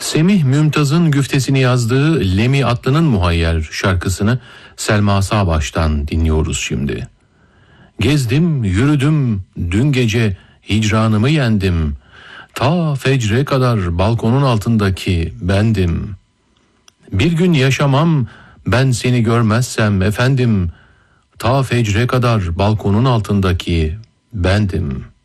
Semih Mümtaz'ın güftesini yazdığı Lemi Atlı'nın Muhayyer şarkısını Selma Sağbaş'tan dinliyoruz şimdi. Gezdim, yürüdüm, dün gece hicranımı yendim. Ta fecre kadar balkonun altındaki bendim. Bir gün yaşamam ben seni görmezsem efendim. Ta fecre kadar balkonun altındaki bendim.''